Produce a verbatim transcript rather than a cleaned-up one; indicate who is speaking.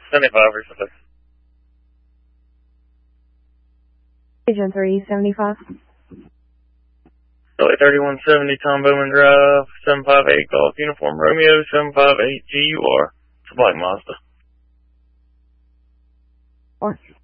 Speaker 1: seventy-five or something.
Speaker 2: Agent three seventy-five.
Speaker 1: Delay thirty-one seventy, Tom Bowman Drive, seven five eight Golf Uniform Romeo, seven five eight G U R. It's a black Mazda.
Speaker 2: Or